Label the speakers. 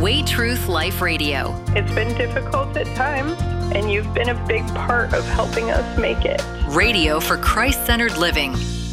Speaker 1: Way Truth Life Radio.
Speaker 2: It's been difficult at times, and you've been a big part of helping us make it.
Speaker 1: Radio for Christ-centered living.